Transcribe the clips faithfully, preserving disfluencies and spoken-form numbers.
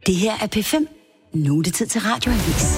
Det her er P fem. Nu er det tid til Radioavis.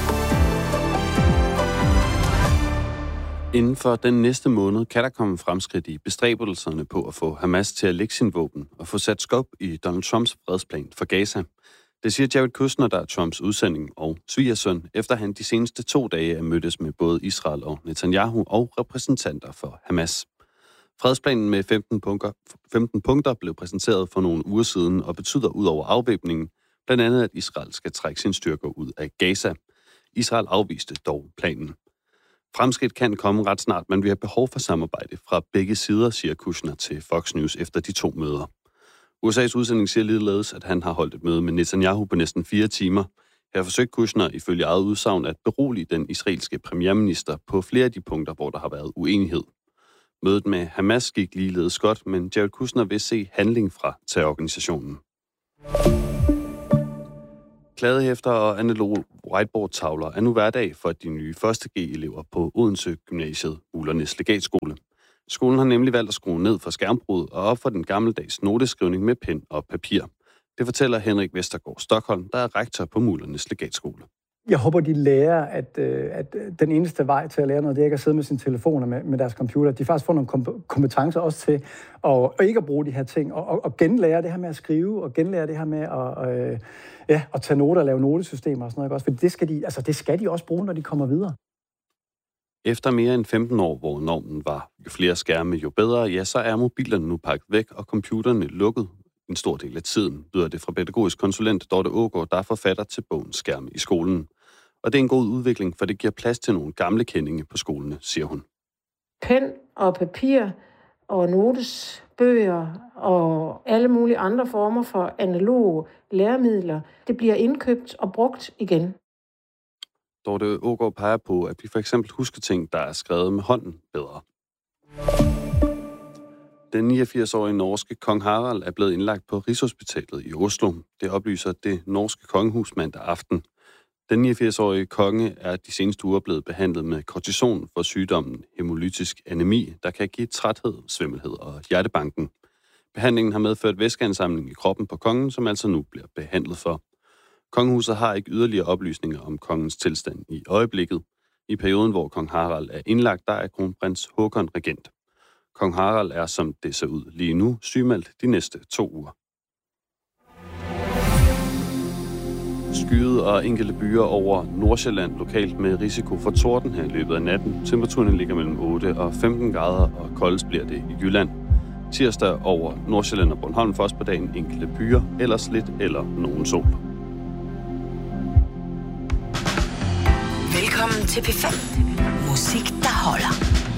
Inden for den næste måned kan der komme fremskridt i bestræbelserne på at få Hamas til at lægge sin våben og få sat skub i Donald Trumps fredsplan for Gaza. Det siger Jared Kushner, der er Trumps udsending og svigersøn, efter han de seneste to dage er mødtes med både Israel og Netanyahu og repræsentanter for Hamas. Fredsplanen med femten punkter, femten punkter blev præsenteret for nogle uger siden og betyder ud over afvæbningen blandt andet, at Israel skal trække sine styrker ud af Gaza. Israel afviste dog planen. Fremskridt kan komme ret snart, men vi har behov for samarbejde fra begge sider, siger Kushner til Fox News efter de to møder. U S A's udsending siger ligeledes, at han har holdt et møde med Netanyahu på næsten fire timer. Her forsøgte Kushner ifølge eget udsagn at berolige den israelske premierminister på flere af de punkter, hvor der har været uenighed. Mødet med Hamas gik ligeledes godt, men Jared Kushner vil se handling fra terrororganisationen. Kladehæfter og analoge whiteboard-tavler er nu hverdag for de nye første G-elever på Odense Gymnasiet Ulernes Legatskole. Skolen har nemlig valgt at skrue ned for skærmbrud og op for den gammeldags noteskrivning med pen og papir. Det fortæller Henrik Vestergaard Stockholm, der er rektor på Ulernes Legatskole. Jeg håber, de lærer, at, at den eneste vej til at lære noget, det er ikke at sidde med sine telefoner med, med deres computer. De faktisk får nogle kompetencer også til at, at ikke at bruge de her ting, og, og, og genlære det her med at skrive, og genlære det her med at, øh, ja, at tage noter og lave notesystemer og sådan noget. Også. For det skal, de, altså, det skal de også bruge, når de kommer videre. Efter mere end femten år, hvor normen var jo flere skærme, jo bedre, ja, så er mobilerne nu pakket væk, og computerne lukket en stor del af tiden, lyder det fra pædagogisk konsulent Dorte Aagaard, der er forfatter til bogen Skærme i skolen. Og det er en god udvikling, for det giver plads til nogle gamle kendinge på skolene, siger hun. Pen og papir og notesbøger og alle mulige andre former for analoge læremidler, det bliver indkøbt og brugt igen. Dorte Aagaard peger på, at vi for eksempel husker ting, der er skrevet med hånden bedre. Den niogfirs-årige norske kong Harald er blevet indlagt på Rigshospitalet i Oslo. Det oplyser det norske kongehus mandag aften. Den niogfirs-årige konge er de seneste uger blevet behandlet med kortison for sygdommen hemolytisk anemi, der kan give træthed, svimmelhed og hjertebanken. Behandlingen har medført væskeansamling i kroppen på kongen, som altså nu bliver behandlet for. Kongehuset har ikke yderligere oplysninger om kongens tilstand i øjeblikket. I perioden, hvor kong Harald er indlagt, der er kronprins Håkon regent. Kong Harald er, som det ser ud lige nu, sygemeldt de næste to uger. Skyet og enkelte byer over Nordsjælland lokalt med risiko for torden her i løbet af natten. Temperaturen ligger mellem otte og femten grader, og koldest bliver det i Jylland. Tirsdag over Nordsjælland og Bornholm først på dagen enkelte byer, ellers lidt eller nogen sol. Velkommen til P fem. Musik, der holder.